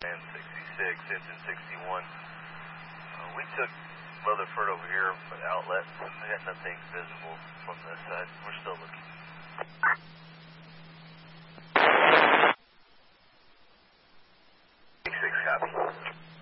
and 66, engine 61. We took Rutherford over here for the outlet. I got nothing visible from this side. We're still looking.